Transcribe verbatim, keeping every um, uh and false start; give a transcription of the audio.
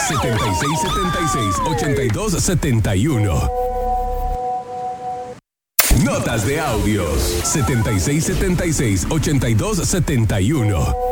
setenta y seis setenta y seis, ochenta y dos setenta y uno. Notas de audios setenta y seis setenta y seis, ochenta y dos setenta y uno.